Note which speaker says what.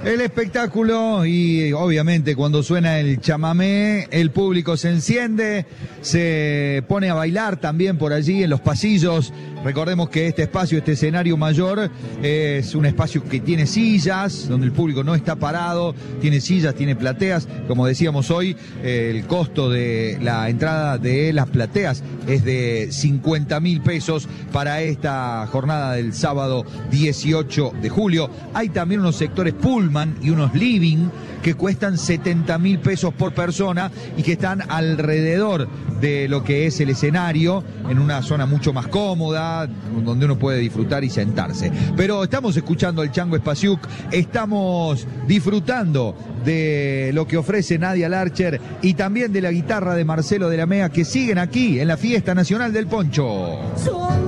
Speaker 1: El espectáculo y obviamente cuando suena el chamamé, el público se enciende, se pone a bailar también por allí en los pasillos. Recordemos que este espacio, este escenario mayor, es un espacio que tiene sillas, donde el público no está parado, tiene sillas, tiene plateas. Como decíamos hoy, el costo de la entrada de las plateas es de 50.000 pesos para esta jornada del sábado 18 de julio. Hay también unos sectores Pullman y unos living que cuestan 70.000 pesos por persona y que están alrededor de lo que es el escenario, en una zona mucho más cómoda, donde uno puede disfrutar y sentarse. Pero estamos escuchando al Chango Spasiuk, estamos disfrutando de lo que ofrece Nadia Larcher y también de la guitarra de Marcelo de la Mea, que siguen aquí en la Fiesta Nacional del Poncho.